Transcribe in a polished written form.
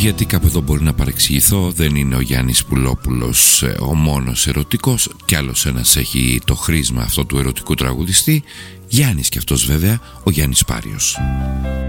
γιατί κάπου εδώ μπορεί να παρεξηγηθώ, δεν είναι ο Γιάννης Πουλόπουλος ο μόνος ερωτικός, κι άλλος ένας έχει το χρήσμα αυτό του ερωτικού τραγουδιστή, Γιάννης κι αυτός βέβαια, ο Γιάννης Πάριος.